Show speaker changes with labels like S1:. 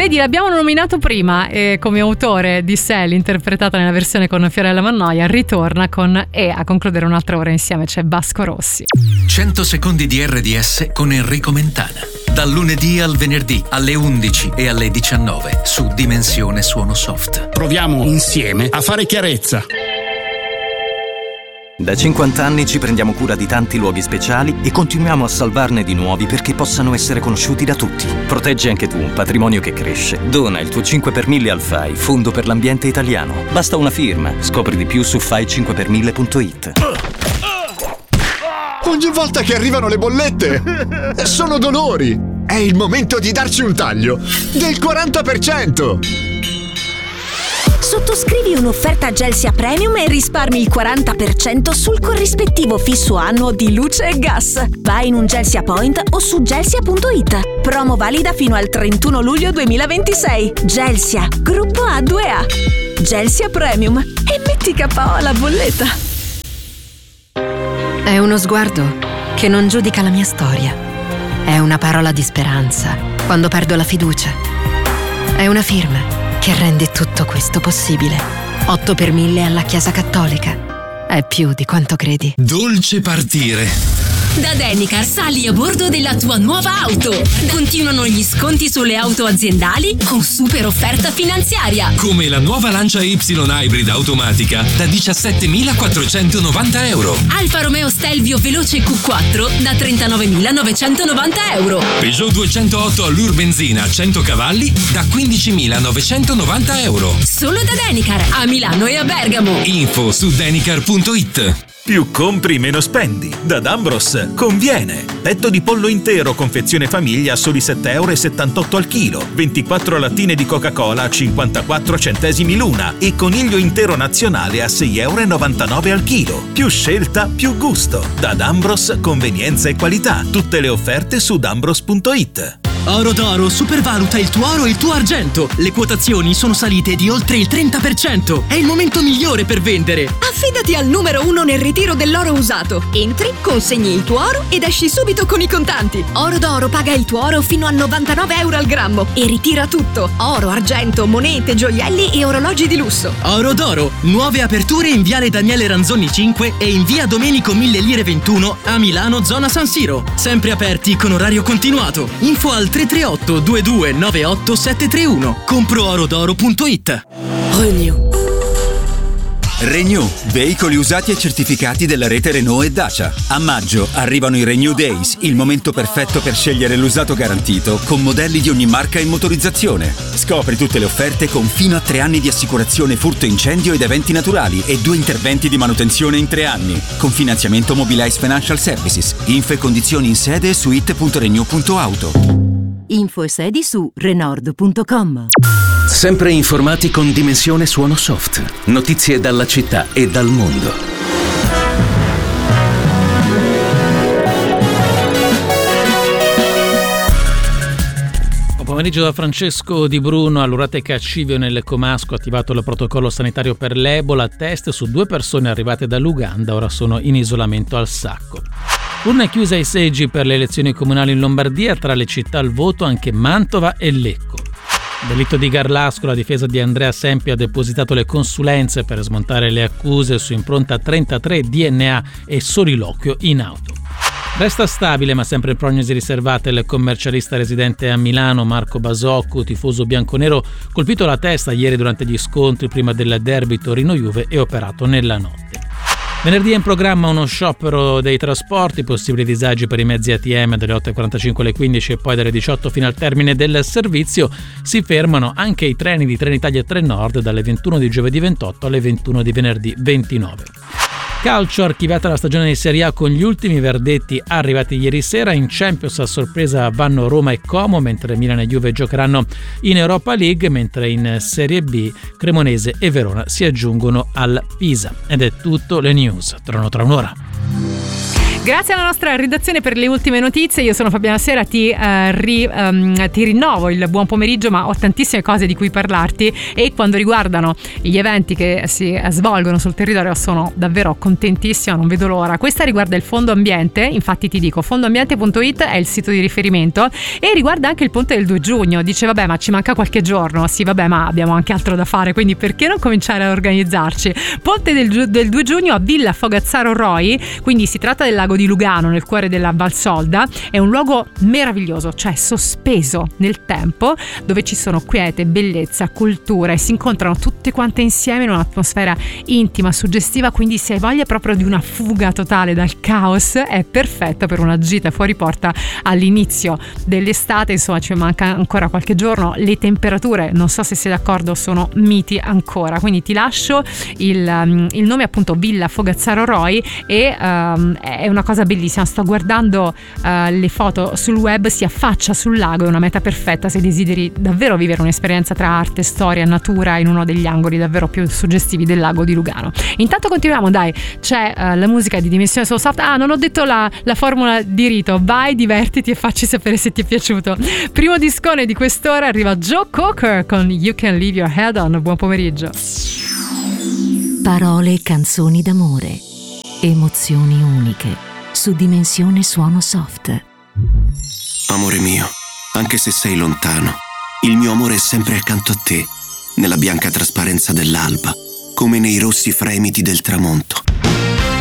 S1: Vedi, l'abbiamo nominato prima come autore di Sally, interpretata nella versione con Fiorella Mannoia, ritorna a concludere un'altra ora insieme, c'è Vasco Rossi.
S2: 100 secondi di RDS con Enrico Mentana. Dal lunedì al venerdì alle 11 e alle 19 su Dimensione Suono Soft.
S3: Proviamo insieme a fare chiarezza.
S4: Da 50 anni ci prendiamo cura di tanti luoghi speciali e continuiamo a salvarne di nuovi perché possano essere conosciuti da tutti. Proteggi anche tu un patrimonio che cresce. Dona il tuo 5 per 1000 al FAI, Fondo per l'Ambiente Italiano. Basta una firma. Scopri di più su fai5per1000.it.
S5: Ogni volta che arrivano le bollette sono dolori. È il momento di darci un taglio del 40%.
S6: Sottoscrivi un'offerta Gelsia Premium e risparmi il 40% sul corrispettivo fisso annuo di luce e gas. Vai in un Gelsia Point o su gelsia.it. Promo valida fino al 31 luglio 2026. Gelsia, gruppo A2A. Gelsia Premium. E metti KO alla bolletta.
S7: È uno sguardo che non giudica la mia storia. È una parola di speranza quando perdo la fiducia. È una firma che rende tutto questo possibile. 8 per 1000 alla Chiesa Cattolica. È più di quanto credi.
S8: Dolce partire.
S9: Da Denicar sali a bordo della tua nuova auto. Continuano gli sconti sulle auto aziendali con super offerta finanziaria.
S8: Come la nuova Lancia Y Hybrid automatica da 17.490 euro.
S9: Alfa Romeo Stelvio Veloce Q4 da 39.990 euro.
S8: Peugeot 208 Allure benzina 100 cavalli da 15.990 euro.
S9: Solo da Denicar a Milano e a Bergamo.
S8: Info su denicar.it.
S10: Più compri, meno spendi. Da D'Ambros conviene. Petto di pollo intero, confezione famiglia a soli 7,78 euro al chilo. 24 lattine di Coca-Cola a 54 centesimi l'una. E coniglio intero nazionale a 6,99 euro al chilo. Più scelta, più gusto. Da D'Ambros, convenienza e qualità. Tutte le offerte su D'Ambros.it.
S11: Oro d'Oro supervaluta il tuo oro e il tuo argento. Le quotazioni sono salite di oltre il 30%. È il momento migliore per vendere.
S12: Affidati al numero 1 nel ritiro dell'oro usato. Entri, consegni il tuo oro ed esci subito con i contanti. Oro d'Oro paga il tuo oro fino a 99 euro al grammo e ritira tutto: oro, argento, monete, gioielli e orologi di lusso.
S11: Oro d'Oro, nuove aperture in viale Daniele Ranzoni 5 e in via Domenico 1000 Lire 21 a Milano, zona San Siro. Sempre aperti con orario continuato. Info al 338 2298 731. Compro-orodoro.it.
S13: Renew, veicoli usati e certificati della rete Renault e Dacia. A maggio arrivano i Renew Days, il momento perfetto per scegliere l'usato garantito con modelli di ogni marca e motorizzazione. Scopri tutte le offerte con fino a 3 anni di assicurazione furto incendio ed eventi naturali e 2 interventi di manutenzione in 3 anni. Con finanziamento Mobilize Financial Services. Info e condizioni in sede su it.renew.auto.
S14: Info e sedi su renord.com.
S2: Sempre informati con Dimensione Suono Soft. Notizie dalla città e dal mondo.
S15: Buon pomeriggio da Francesco Di Bruno. All'Urateca Civio nel Comasco ha attivato il protocollo sanitario per l'Ebola. Test su 2 persone arrivate dall'Uganda, ora sono in isolamento al Sacco. Urne chiuse ai seggi per le elezioni comunali in Lombardia, tra le città al voto anche Mantova e Lecco. Delitto di Garlasco, la difesa di Andrea Sempi ha depositato le consulenze per smontare le accuse su impronta 33, DNA e soliloquio in auto. Resta stabile ma sempre in prognosi riservata il commercialista residente a Milano Marco Basocco, tifoso bianconero colpito alla testa ieri durante gli scontri prima del derby Torino-Juve e operato nella notte. Venerdì è in programma uno sciopero dei trasporti, possibili disagi per i mezzi ATM dalle 8.45 alle 15 e poi dalle 18 fino al termine del servizio. Si fermano anche i treni di Trenitalia e Trenord dalle 21 di giovedì 28 alle 21 di venerdì 29. Calcio, archiviata la stagione di Serie A con gli ultimi verdetti arrivati ieri sera. In Champions a sorpresa vanno Roma e Como, mentre Milan e Juve giocheranno in Europa League, mentre in Serie B Cremonese e Verona si aggiungono al Pisa. Ed è tutto, le news tornano tra un'ora.
S1: Grazie alla nostra redazione per le ultime notizie. Io sono Fabiana Sera, ti rinnovo il buon pomeriggio, ma ho tantissime cose di cui parlarti, e quando riguardano gli eventi che si svolgono sul territorio sono davvero contentissima, non vedo l'ora. Questa riguarda il Fondo Ambiente, infatti ti dico, fondoambiente.it è il sito di riferimento, e riguarda anche il ponte del 2 giugno. Dice vabbè, ma ci manca qualche giorno. Sì vabbè, ma abbiamo anche altro da fare, quindi perché non cominciare a organizzarci? Ponte del 2 giugno a Villa Fogazzaro Roi, quindi si tratta del lago di Lugano, nel cuore della Valsolda. È un luogo meraviglioso, cioè sospeso nel tempo, dove ci sono quiete, bellezza, cultura, e si incontrano tutte quante insieme in un'atmosfera intima, suggestiva. Quindi se hai voglia proprio di una fuga totale dal caos, è perfetta per una gita fuori porta all'inizio dell'estate. Insomma, ci manca ancora qualche giorno, le temperature, non so se sei d'accordo, sono miti ancora, quindi ti lascio il nome, appunto, Villa Fogazzaro Roi, e è una cosa bellissima. Sto guardando le foto sul web, si affaccia sul lago, è una meta perfetta se desideri davvero vivere un'esperienza tra arte, storia e natura in uno degli angoli davvero più suggestivi del lago di Lugano. Intanto continuiamo, dai, c'è la musica di Dimensione Soul Soft. Non ho detto la formula di rito. Vai, divertiti e facci sapere se ti è piaciuto. Primo discone di quest'ora arriva Joe Cocker con You Can Leave Your Head On. Buon pomeriggio.
S14: Parole e canzoni d'amore, emozioni uniche, su Dimensione Suono Soft.
S16: Amore mio, anche se sei lontano, il mio amore è sempre accanto a te, nella bianca trasparenza dell'alba, come nei rossi fremiti del tramonto.